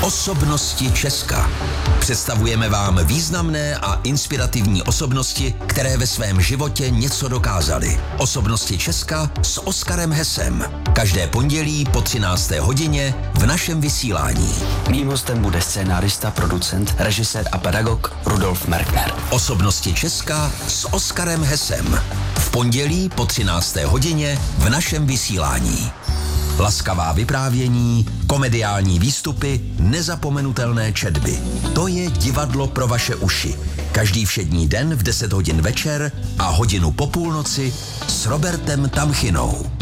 Osobnosti Česka. Představujeme vám významné a inspirativní osobnosti, které ve svém životě něco dokázaly. Osobnosti Česka s Oskarem Hesem. Každé pondělí po 13. hodině v našem vysílání. Mým hostem bude scénárista, producent, režisér a pedagog Rudolf Merkner. Osobnosti Česka s Oskarem Hesem. V pondělí po 13. hodině v našem vysílání. Laskavá vyprávění, komediální výstupy, nezapomenutelné četby. To je divadlo pro vaše uši. Každý všední den v 10 hodin večer a hodinu po půlnoci s Robertem Tamchinou.